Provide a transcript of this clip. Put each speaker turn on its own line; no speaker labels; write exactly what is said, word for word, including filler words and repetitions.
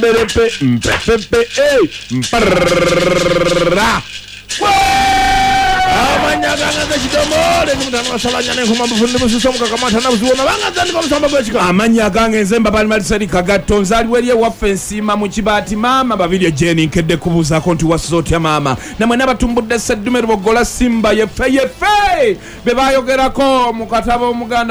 berepe mpepepe eh mparra amanyaganga kidomole nimutano asalanya ne kuma bufunde bususo mukakamata na buzuona bangazandi bamusamba bwechika amanyaganga enzemba bali maliseri kagatonza ali weriye waffe nsima mu kibati mama babiri jeni nkedde kubuza konti wasoti ya mama na mwena batumbudde seddume rubogola simba yefe yefe bebayogerako mukatabo muganda